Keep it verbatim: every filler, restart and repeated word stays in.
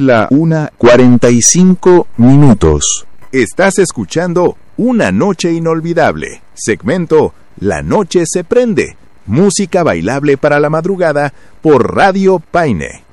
la una cuarenta y cinco minutos. Estás escuchando Una Noche Inolvidable, segmento La Noche se Prende, música bailable para la madrugada por Radio Paine.